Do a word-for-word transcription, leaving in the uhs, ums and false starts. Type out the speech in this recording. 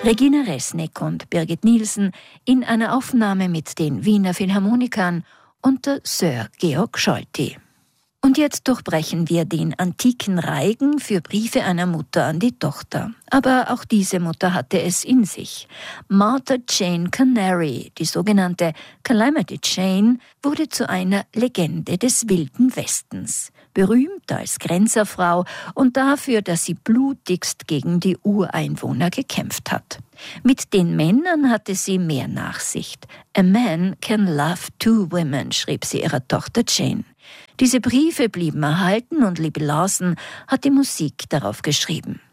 Regina Resnick und Birgit Nielsen in einer Aufnahme mit den Wiener Philharmonikern unter Sir Georg Scholti. Und jetzt durchbrechen wir den antiken Reigen für Briefe einer Mutter an die Tochter. Aber auch diese Mutter hatte es in sich. Martha Jane Canary, die sogenannte Calamity Jane, wurde zu einer Legende des Wilden Westens. Berühmt als Grenzerfrau und dafür, dass sie blutigst gegen die Ureinwohner gekämpft hat. Mit den Männern hatte sie mehr Nachsicht. A man can love two women, schrieb sie ihrer Tochter Jane. Diese Briefe blieben erhalten und Libby Lawson hat die Musik darauf geschrieben.